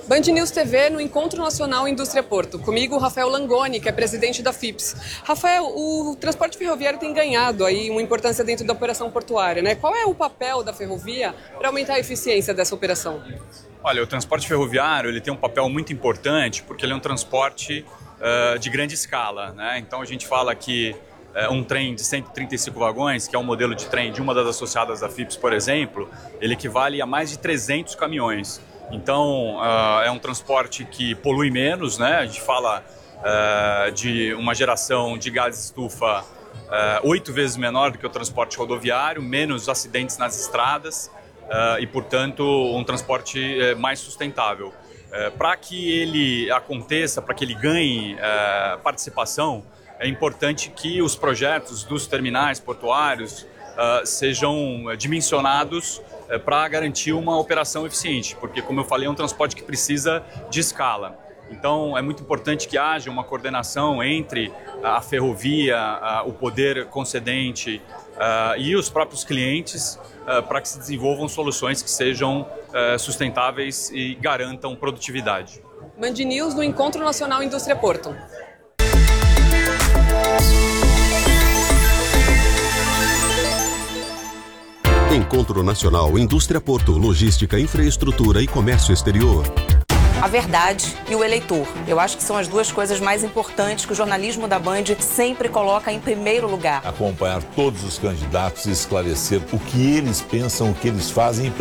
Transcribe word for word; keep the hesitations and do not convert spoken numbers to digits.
Band News T V no Encontro Nacional Indústria Porto. Comigo, Rafael Langoni, que é presidente da FIPS. Rafael, o transporte ferroviário tem ganhado aí uma importância dentro da operação portuária, né? Qual é o papel da ferrovia para aumentar a eficiência dessa operação? Olha, o transporte ferroviário ele tem um papel muito importante porque ele é um transporte uh, de grande escala, né? Então a gente fala que uh, um trem de cento e trinta e cinco vagões, que é um modelo de trem de uma das associadas da FIPS, por exemplo, ele equivale a mais de trezentos caminhões. Então, uh, é um transporte que polui menos, né? A gente fala uh, de uma geração de gás de estufa oito uh, vezes menor do que o transporte rodoviário, menos acidentes nas estradas uh, e, portanto, um transporte uh, mais sustentável. Uh, para que ele aconteça, para que ele ganhe uh, participação, é importante que os projetos dos terminais portuários uh, sejam dimensionados para garantir uma operação eficiente, porque, como eu falei, é um transporte que precisa de escala. Então, é muito importante que haja uma coordenação entre a ferrovia, o poder concedente e os próprios clientes para que se desenvolvam soluções que sejam sustentáveis e garantam produtividade. Band News no Encontro Nacional Indústria Porto. Encontro Nacional Indústria Porto, Logística, Infraestrutura e Comércio Exterior. A verdade e o eleitor. Eu acho que são as duas coisas mais importantes que o jornalismo da Band sempre coloca em primeiro lugar. Acompanhar todos os candidatos e esclarecer o que eles pensam, o que eles fazem.